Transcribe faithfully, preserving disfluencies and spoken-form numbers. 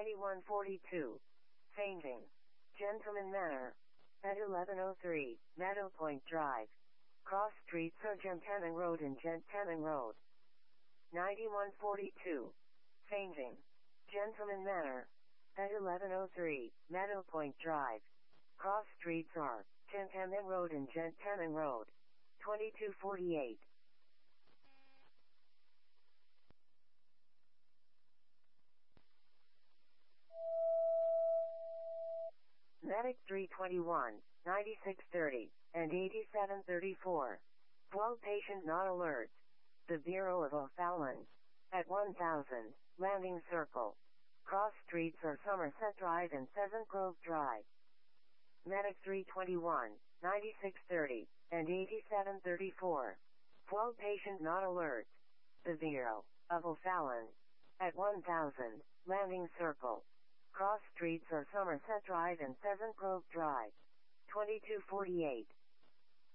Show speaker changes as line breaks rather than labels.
ninety-one forty-two. Fainting. Gentleman Manor. At eleven oh three, Meadow Point Drive. Cross Street Sergeant Road and Gentleman Road. ninety-one forty-two. Fainting. Gentleman Manor. At eleven oh three, Meadow Point Drive. Cross streets are Gentleman Road and Gentleman Road. twenty-two forty-eight. Medic three twenty-one, ninety-six thirty, and eighty-seven thirty-four. twelve patient not alert. The Bureau of O'Fallon. At one thousand, Landing Circle. Cross streets are Somerset Drive and Pheasant Grove Drive. Medic three twenty-one, ninety-six thirty, and eighty-seven thirty-four. twelve patient not alert. The Bureau of O'Fallon. At one thousand, Landing Circle. Cross streets are Somerset Drive and Pheasant Grove Drive. twenty-two forty-eight.